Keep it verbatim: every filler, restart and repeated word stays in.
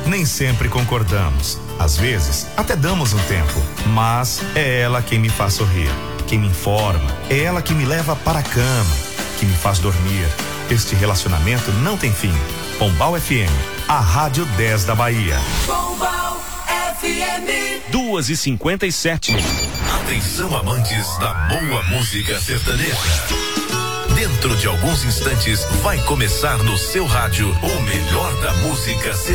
Nem sempre concordamos. Às vezes, até damos um tempo. Mas é ela quem me faz sorrir, quem me informa. É ela que me leva para a cama, que me faz dormir. Este relacionamento não tem fim. Pombal F M, a Rádio dez da Bahia. Pombal F M. duas e cinquenta e sete. Atenção, amantes da boa música sertaneja. Dentro de alguns instantes vai começar no seu rádio o melhor da música sertaneja.